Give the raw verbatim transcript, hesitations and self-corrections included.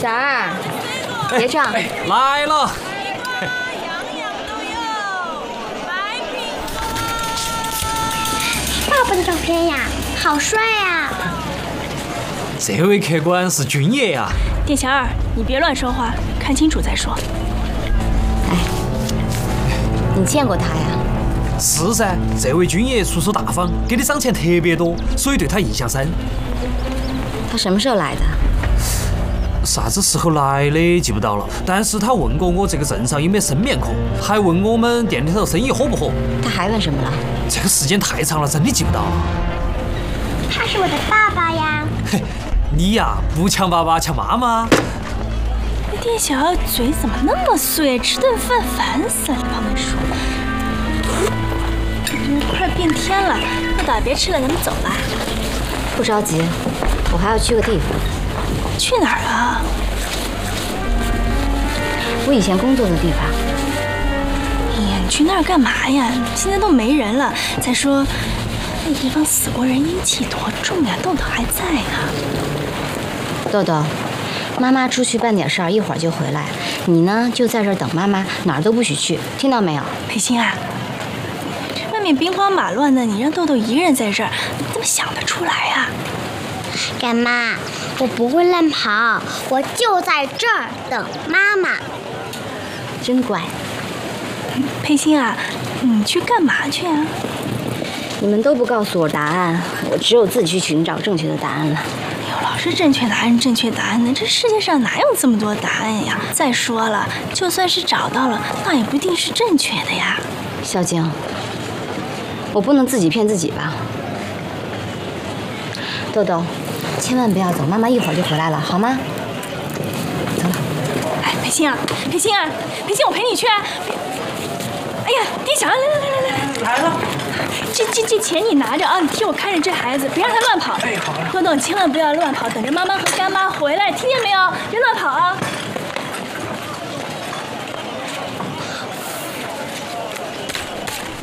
小二，结账。 哎，来了。 爸爸的照片呀，好帅呀！ 这位客官是军爷呀。 店小二，你别乱说话，看清楚再说。 哎，你见过他呀？ 是噻，这位军爷出手大方，给的赏钱特别多，所以对他印象深。 他什么时候来的？ 啥子时候来的记不到了，但是他问过我这个镇上有没有生面孔，还问我们店里头生意火不火。 他还问什么了？ 这个时间太长了，真的记不到。 他是我的爸爸呀。 嘿，你呀，不抢爸爸，抢妈妈。 那店小二嘴怎么那么碎？吃顿饭烦死了，旁边说。快变天了，那倒别吃了，咱们走吧。 不着急，我还要去个地方。 去哪儿啊？ 我以前工作的地方。 哎呀，你去那儿干嘛呀？现在都没人了。再说，那地方死过人，阴气多重呀！豆豆还在呢。 豆豆，妈妈出去办点事儿，一会儿就回来。你呢，就在这儿等妈妈，哪儿都不许去，听到没有？ 裴鑫啊，这外面兵荒马乱的，你让豆豆一个人在这儿，你怎么想得出来呀？ 干妈，我不会乱跑，我就在这儿等妈妈。 真乖。 裴鑫啊，你去干嘛去啊？ 你们都不告诉我答案，我只有自己去寻找正确的答案了。 哎呦，老是正确答案，正确答案呢？这世界上哪有这么多答案呀？再说了，就算是找到了，那也不一定是正确的呀。 小景，我不能自己骗自己吧？豆豆，千万不要走，妈妈一会儿就回来了，好吗？走了。 哎，裴鑫啊，裴鑫啊，裴鑫，我陪你去啊！哎呀，店小二，来来来来来，来了。这这这钱你拿着啊，你替我看着这孩子，别让他乱跑。 哎，好了。 豆豆，你千万不要乱跑，等着妈妈和干妈回来，听见没有？别乱跑啊！